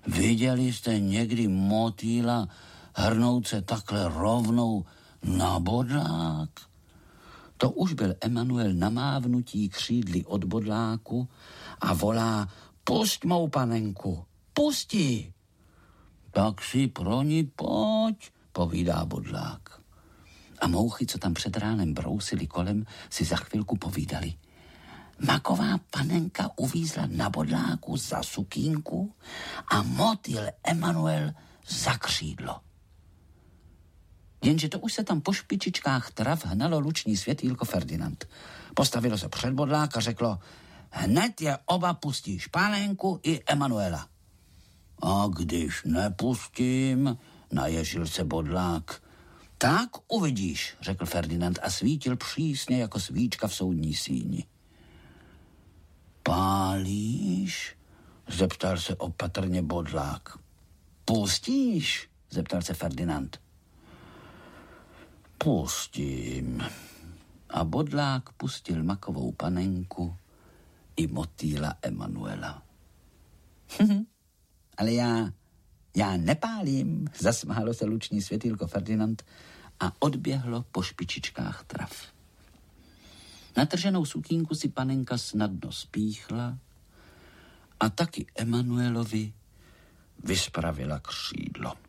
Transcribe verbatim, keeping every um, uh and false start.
Viděli jste někdy motýla hrnout se takhle rovnou na bodlák? To už byl Emanuel namávnutí křídly od bodláku a volá: Pusť mou panenku, pusti. Tak si pro ní pojď, povídá bodlák. A mouchy, co tam před ránem brousili kolem, si za chvilku povídali: Maková panenka uvízla na bodláku za sukínku a motýl Emanuel za křídlo. Jenže to už se tam po špičičkách trav hnalo luční světýlko Ferdinand. Postavilo se před bodlák a řeklo: Hned je oba pustíš, panenku i Emanuela. A když nepustím, naježil se bodlák. Tak uvidíš, řekl Ferdinand a svítil přísně jako svíčka v soudní síni. Pálíš? Zeptal se opatrně bodlák. Pustíš? Zeptal se Ferdinand. Pustím. A bodlák pustil makovou panenku i motýla Emanuela. Ale já, já nepálím, zasmálo se luční světýlko Ferdinand a odběhlo po špičičkách trav. Natrženou sukínku si panenka snadno spíchla a taky Emanuelovi vyspravila křídlo.